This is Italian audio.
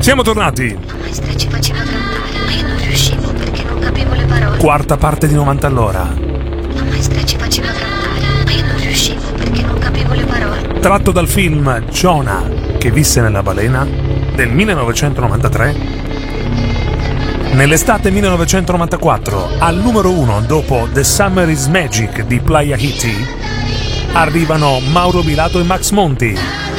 Siamo tornati. La maestra ci faceva cantare, ma io non riuscivo perché non capivo le parole. Quarta parte di 90 all'ora. La maestra ci faceva cantare, ma io non riuscivo perché non capivo le parole. Tratto dal film Jonah, che visse nella balena, del 1993. Nell'estate 1994, al numero 1 dopo The Summer is Magic di Playa Hitty, arrivano Mauro Bilato e Max Monti.